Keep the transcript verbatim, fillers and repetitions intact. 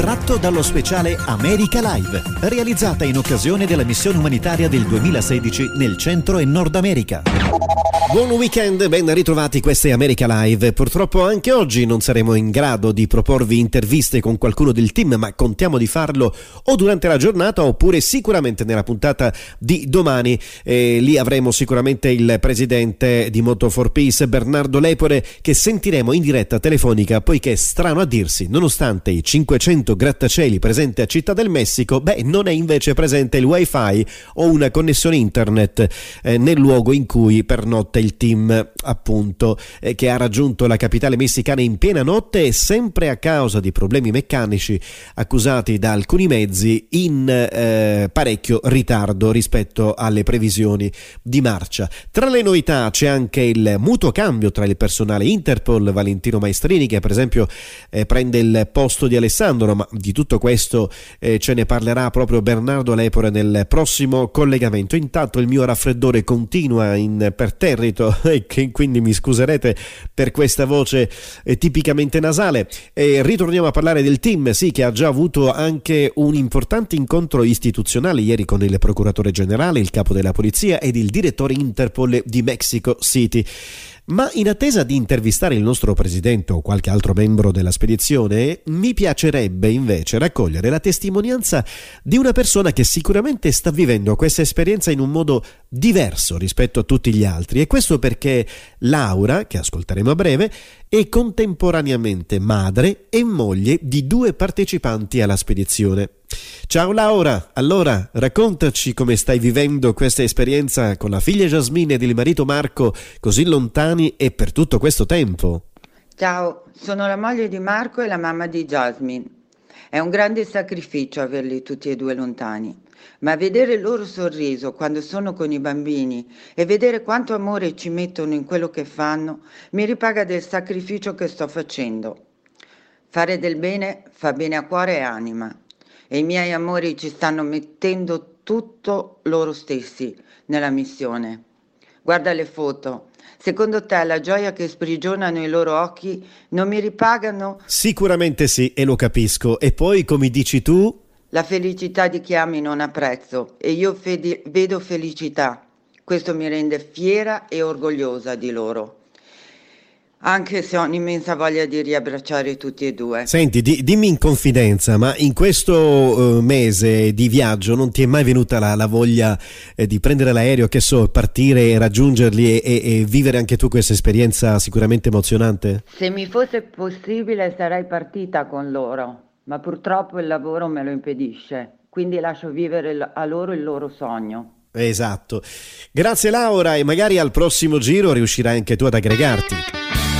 tratto dallo speciale America Live, realizzata in occasione della missione umanitaria del duemilasedici nel Centro e Nord America. Buon weekend, ben ritrovati, questa è America Live. Purtroppo anche oggi non saremo in grado di proporvi interviste con qualcuno del team, ma contiamo di farlo o durante la giornata oppure sicuramente nella puntata di domani. E lì avremo sicuramente il presidente di Moto for Peace, Bernardo Lepore, che sentiremo in diretta telefonica, poiché, strano a dirsi, nonostante i cinquecento grattacieli presenti a Città del Messico, beh, non è invece presente il wifi o una connessione internet eh, nel luogo in cui pernotta il team, appunto, eh, che ha raggiunto la capitale messicana in piena notte e sempre a causa di problemi meccanici accusati da alcuni mezzi in eh, parecchio ritardo rispetto alle previsioni di marcia. Tra le novità c'è anche il mutuo cambio tra il personale Interpol, Valentino Maestrini, che per esempio eh, prende il posto di Alessandro, ma di tutto questo eh, ce ne parlerà proprio Bernardo Lepore nel prossimo collegamento. Intanto il mio raffreddore continua in perterrito e che quindi mi scuserete per questa voce eh, tipicamente nasale. E ritorniamo a parlare del team, sì, che ha già avuto anche un importante incontro istituzionale ieri con il procuratore generale, il capo della polizia ed il direttore Interpol di Mexico City. Ma in attesa di intervistare il nostro presidente o qualche altro membro della spedizione, mi piacerebbe invece raccogliere la testimonianza di una persona che sicuramente sta vivendo questa esperienza in un modo diverso rispetto a tutti gli altri, e questo perché Laura, che ascolteremo a breve, è contemporaneamente madre e moglie di due partecipanti alla spedizione. Ciao Laura, allora raccontaci come stai vivendo questa esperienza con la figlia Jasmine ed il marito Marco così lontani e per tutto questo tempo. Ciao, sono la moglie di Marco e la mamma di Jasmine. È un grande sacrificio averli tutti e due lontani, ma vedere il loro sorriso quando sono con i bambini e vedere quanto amore ci mettono in quello che fanno mi ripaga del sacrificio che sto facendo. Fare del bene fa bene a cuore e anima. E i miei amori ci stanno mettendo tutto loro stessi nella missione. Guarda le foto. Secondo te la gioia che sprigionano i loro occhi non mi ripagano? Sicuramente sì, e lo capisco. E poi, come dici tu? La felicità di chi ami non ha prezzo e io fedi- vedo felicità. Questo mi rende fiera e orgogliosa di loro. Anche se ho un'immensa voglia di riabbracciare tutti e due. Senti, di, dimmi in confidenza, ma in questo uh, mese di viaggio non ti è mai venuta la, la voglia eh, di prendere l'aereo, che so, partire e raggiungerli e, e, e vivere anche tu questa esperienza sicuramente emozionante? Se mi fosse possibile sarei partita con loro, ma purtroppo il lavoro me lo impedisce, quindi lascio vivere a loro il loro sogno. Esatto. Grazie Laura, e magari al prossimo giro riuscirai anche tu ad aggregarti.